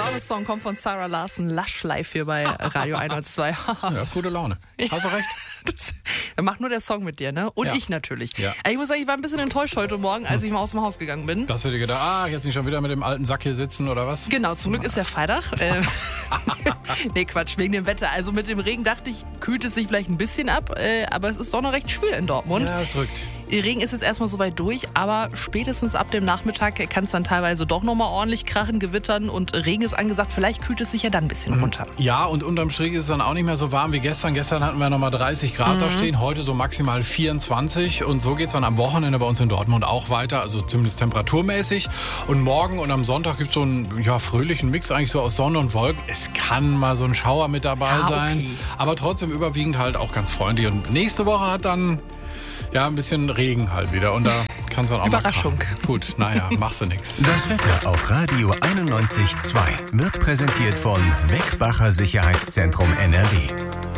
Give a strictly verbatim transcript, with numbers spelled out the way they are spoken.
Laune Song kommt von Sarah Larson, Lush live hier bei Radio eins zwei. Ja, gute Laune. Hast du recht. Das macht nur der Song mit dir, ne? Und Ja. ich natürlich. Ja. Ich muss sagen, ich war ein bisschen enttäuscht heute Morgen, als ich mal aus dem Haus gegangen bin. Dass du dir gedacht, ah, jetzt nicht schon wieder mit dem alten Sack hier sitzen oder was? Genau, zum Glück ist ja Freitag. Äh, nee, Quatsch, wegen dem Wetter. Also mit dem Regen dachte ich, kühlt es sich vielleicht ein bisschen ab, äh, aber es ist doch noch recht schwül in Dortmund. Ja, es drückt. Der Regen ist jetzt erstmal soweit durch, aber spätestens ab dem Nachmittag kann es dann teilweise doch nochmal ordentlich krachen, gewittern und Regen ist angesagt. Vielleicht kühlt es sich ja dann ein bisschen runter. Ja, und unterm Strich ist es dann auch nicht mehr so warm wie gestern. Gestern hatten wir nochmal dreißig Grad Mhm. da stehen, heute so maximal vierundzwanzig. Und so geht es dann am Wochenende bei uns in Dortmund auch weiter, also zumindest temperaturmäßig. Und morgen und am Sonntag gibt es so einen ja, fröhlichen Mix eigentlich so aus Sonne und Wolken. Es kann mal so ein Schauer mit dabei Ja, okay. sein, aber trotzdem überwiegend halt auch ganz freundlich. Und nächste Woche hat dann ja ein bisschen Regen halt wieder und da kann es dann auch Überraschung. mal krachen. Gut, naja, machst du nix. Das Wetter auf Radio einundneunzig Komma zwei wird präsentiert von Beckbacher Sicherheitszentrum N R W.